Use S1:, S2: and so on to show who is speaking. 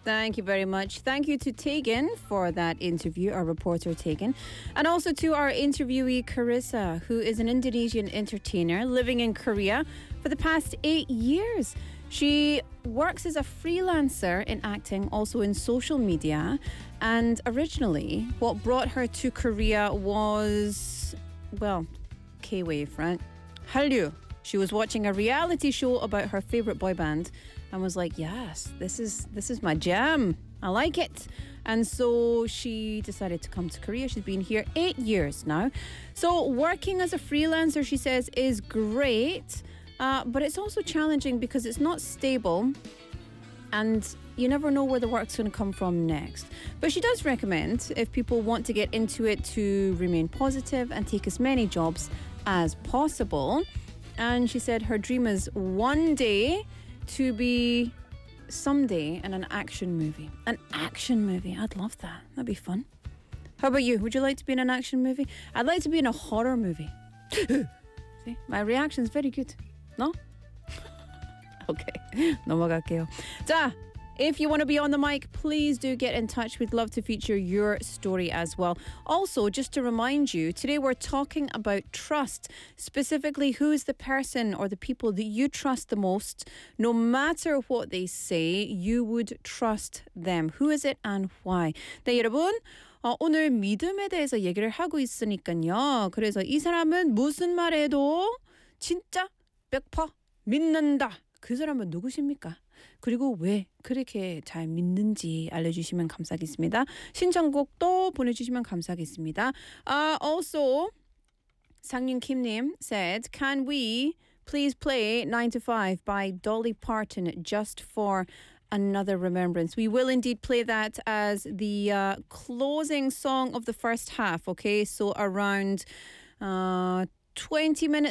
S1: Thank you very much. Thank you to Tegan for that interview, our reporter Tegan. And also to our interviewee Carissa, who is an Indonesian entertainer living in Korea for the past 8 years. She works as a freelancer in acting, also in social media. And originally, what brought her to Korea was, well, K-Wave, right? Hallyu. She was watching a reality show about her favorite boy band and was like, yes, this is my jam. I like it. And so she decided to come to Korea. She's been here 8 years now. So working as a freelancer, she says, is great, but it's also challenging because it's not stable and you never know where the work's going to come from next. But she does recommend, if people want to get into it, to remain positive and take as many jobs as possible. And she said her dream is one day to be someday in an action movie. An action movie. I'd love that. That'd be fun. How about you? Would you like to be in an action movie? I'd like to be in a horror movie. See? My reaction's very good. No? Okay. 넘어갈게요. 자, if you want to be on the mic, please do get in touch. We'd love to feature your story as well. Also, just to remind you, today we're talking about trust. Specifically, who is the person or the people that you trust the most? No matter what they say, you would trust them. Who is it and why? 네, 여러분. 오늘 믿음에 대해서 얘기를 하고 있으니까요. 그래서 이 사람은 무슨 말해도 진짜 100% 믿는다. 그 사람은 누구십니까? 그리고 왜 그렇게 잘 믿는지 알려주시면 감사하겠습니다. 신청곡도 보내주시면 감사하겠습니다. Also, 상윤 Kim님 said, can we please play 9 to 5 by Dolly Parton just for another remembrance? We will indeed play that as the closing song of the first half, okay? So around 20 minutes